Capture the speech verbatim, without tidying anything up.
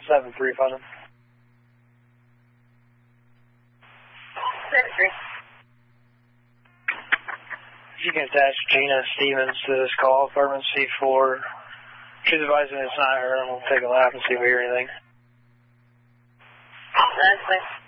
seven three, Putnam. seven three. You can attach Gina Stevens to this call, apartment C four. She's advising it's not her, and we'll take a lap and see if we hear anything. That's fine.